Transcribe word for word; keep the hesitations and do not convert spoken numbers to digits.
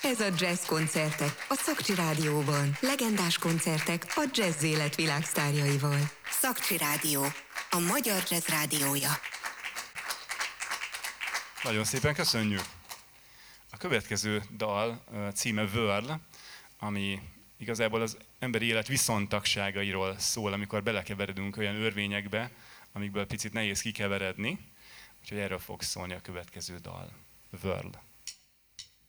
Ez a Jazz Koncertek a Szakcsi Rádióban. Legendás koncertek a jazz élet világsztárjaival. Szakcsi Rádió, a magyar jazz rádiója. Nagyon szépen köszönjük! A következő dal címe Whirl, ami igazából az emberi élet viszontagságairól szól, amikor belekeveredünk olyan örvényekbe, amikből picit nehéz kikeveredni. Úgyhogy erről fog szólni a következő dal. Whirl.